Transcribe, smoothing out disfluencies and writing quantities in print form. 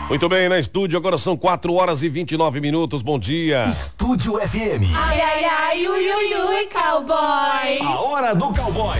Muito bem, na estúdio, agora são 4h29. Bom dia. Estúdio FM. Ai, ai, ai, ui, ui, ui, cowboy. A hora do cowboy.